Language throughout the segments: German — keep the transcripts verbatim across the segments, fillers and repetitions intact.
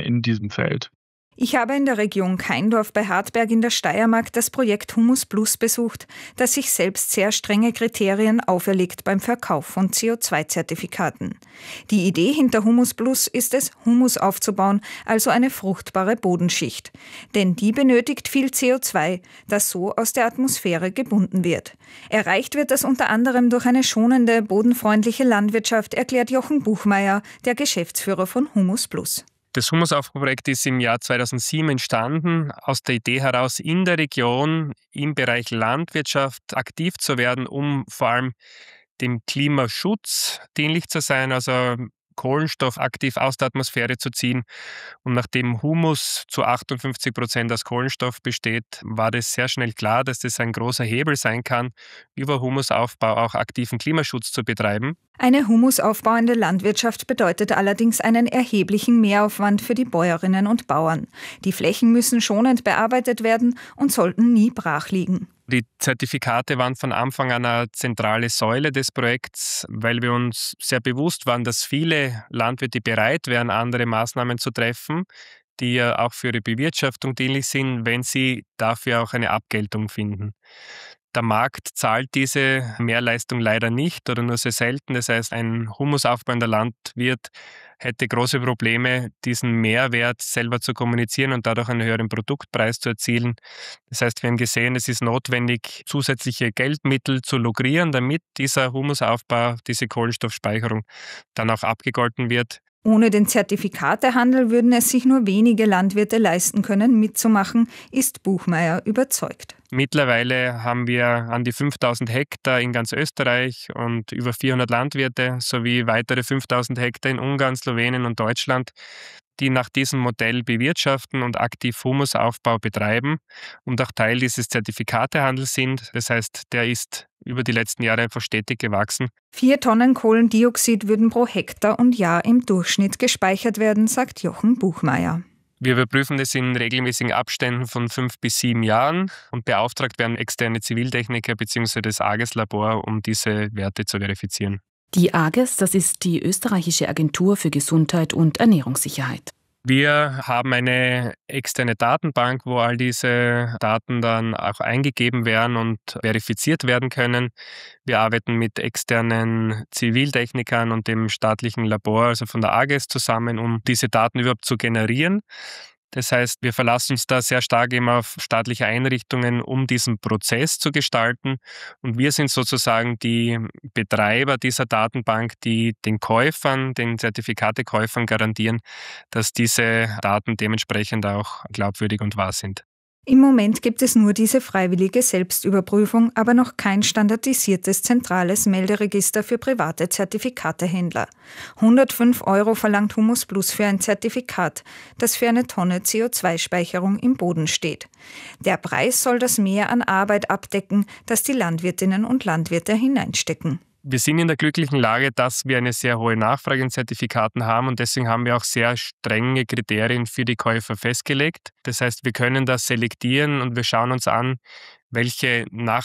in diesem Feld. Ich habe in der Region Kaindorf bei Hartberg in der Steiermark das Projekt Humus Plus besucht, das sich selbst sehr strenge Kriterien auferlegt beim Verkauf von C O zwei Zertifikaten. Die Idee hinter Humus Plus ist es, Humus aufzubauen, also eine fruchtbare Bodenschicht. Denn die benötigt viel C O zwei, das so aus der Atmosphäre gebunden wird. Erreicht wird das unter anderem durch eine schonende, bodenfreundliche Landwirtschaft, erklärt Jochen Buchmeier, der Geschäftsführer von Humus Plus. Das Humusaufbauprojekt ist im Jahr zweitausendsieben entstanden, aus der Idee heraus, in der Region im Bereich Landwirtschaft aktiv zu werden, um vor allem dem Klimaschutz dienlich zu sein, also Kohlenstoff aktiv aus der Atmosphäre zu ziehen. Und nachdem Humus zu achtundfünfzig Prozent aus Kohlenstoff besteht, war das sehr schnell klar, dass das ein großer Hebel sein kann, über Humusaufbau auch aktiven Klimaschutz zu betreiben. Eine humusaufbauende Landwirtschaft bedeutet allerdings einen erheblichen Mehraufwand für die Bäuerinnen und Bauern. Die Flächen müssen schonend bearbeitet werden und sollten nie brach liegen. Die Zertifikate waren von Anfang an eine zentrale Säule des Projekts, weil wir uns sehr bewusst waren, dass viele Landwirte bereit wären, andere Maßnahmen zu treffen, die ja auch für ihre Bewirtschaftung dienlich sind, wenn sie dafür auch eine Abgeltung finden. Der Markt zahlt diese Mehrleistung leider nicht oder nur sehr selten. Das heißt, ein humusaufbauender Landwirt hätte große Probleme, diesen Mehrwert selber zu kommunizieren und dadurch einen höheren Produktpreis zu erzielen. Das heißt, wir haben gesehen, es ist notwendig, zusätzliche Geldmittel zu lukrieren, damit dieser Humusaufbau, diese Kohlenstoffspeicherung dann auch abgegolten wird. Ohne den Zertifikatehandel würden es sich nur wenige Landwirte leisten können, mitzumachen, ist Buchmeier überzeugt. Mittlerweile haben wir an die fünftausend Hektar in ganz Österreich und über vierhundert Landwirte sowie weitere fünftausend Hektar in Ungarn, Slowenien und Deutschland, die nach diesem Modell bewirtschaften und aktiv Humusaufbau betreiben und auch Teil dieses Zertifikatehandels sind. Das heißt, der ist über die letzten Jahre einfach stetig gewachsen. Vier Tonnen Kohlendioxid würden pro Hektar und Jahr im Durchschnitt gespeichert werden, sagt Jochen Buchmeier. Wir überprüfen das in regelmäßigen Abständen von fünf bis sieben Jahren und beauftragt werden externe Ziviltechniker bzw. das AGES-Labor, um diese Werte zu verifizieren. Die AGES, das ist die österreichische Agentur für Gesundheit und Ernährungssicherheit. Wir haben eine externe Datenbank, wo all diese Daten dann auch eingegeben werden und verifiziert werden können. Wir arbeiten mit externen Ziviltechnikern und dem staatlichen Labor, also von der AGES zusammen, um diese Daten überhaupt zu generieren. Das heißt, wir verlassen uns da sehr stark eben auf staatliche Einrichtungen, um diesen Prozess zu gestalten. Und wir sind sozusagen die Betreiber dieser Datenbank, die den Käufern, den Zertifikatekäufern garantieren, dass diese Daten dementsprechend auch glaubwürdig und wahr sind. Im Moment gibt es nur diese freiwillige Selbstüberprüfung, aber noch kein standardisiertes zentrales Melderegister für private Zertifikatehändler. hundertfünf Euro verlangt Humus Plus für ein Zertifikat, das für eine Tonne C O zwei Speicherung im Boden steht. Der Preis soll das Mehr an Arbeit abdecken, das die Landwirtinnen und Landwirte hineinstecken. Wir sind in der glücklichen Lage, dass wir eine sehr hohe Nachfrage in Zertifikaten haben und deswegen haben wir auch sehr strenge Kriterien für die Käufer festgelegt. Das heißt, wir können das selektieren und wir schauen uns an, welche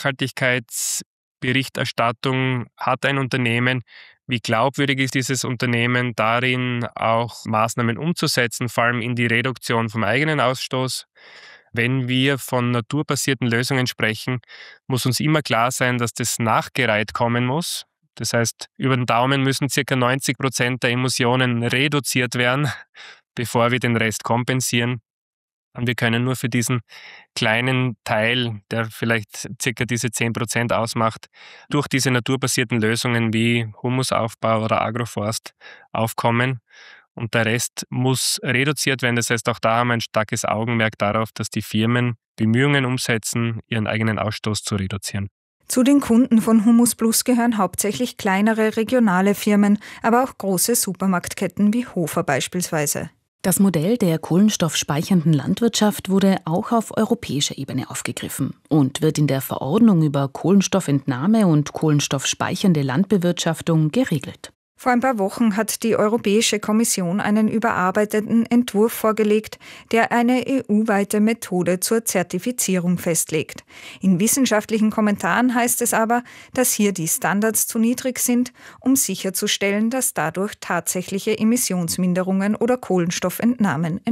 Nachhaltigkeitsberichterstattung hat ein Unternehmen, wie glaubwürdig ist dieses Unternehmen darin, auch Maßnahmen umzusetzen, vor allem in die Reduktion vom eigenen Ausstoß. Wenn wir von naturbasierten Lösungen sprechen, muss uns immer klar sein, dass das nachgereiht kommen muss. Das heißt, über den Daumen müssen ca. neunzig Prozent der Emissionen reduziert werden, bevor wir den Rest kompensieren. Und wir können nur für diesen kleinen Teil, der vielleicht ca. diese zehn Prozent ausmacht, durch diese naturbasierten Lösungen wie Humusaufbau oder Agroforst aufkommen. Und der Rest muss reduziert werden. Das heißt, auch da haben wir ein starkes Augenmerk darauf, dass die Firmen Bemühungen umsetzen, ihren eigenen Ausstoß zu reduzieren. Zu den Kunden von Humus Plus gehören hauptsächlich kleinere regionale Firmen, aber auch große Supermarktketten wie Hofer beispielsweise. Das Modell der kohlenstoffspeichernden Landwirtschaft wurde auch auf europäischer Ebene aufgegriffen und wird in der Verordnung über Kohlenstoffentnahme und kohlenstoffspeichernde Landbewirtschaftung geregelt. Vor ein paar Wochen hat die Europäische Kommission einen überarbeiteten Entwurf vorgelegt, der eine E U-weite Methode zur Zertifizierung festlegt. In wissenschaftlichen Kommentaren heißt es aber, dass hier die Standards zu niedrig sind, um sicherzustellen, dass dadurch tatsächliche Emissionsminderungen oder Kohlenstoffentnahmen entstehen.